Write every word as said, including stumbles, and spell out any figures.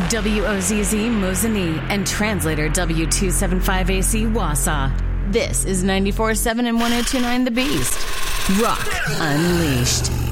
W O Z Z Mosinee and translator W two seventy-five A C Wausau. This is ninety-four point seven and ten twenty-nine The Beast. Rock Unleashed.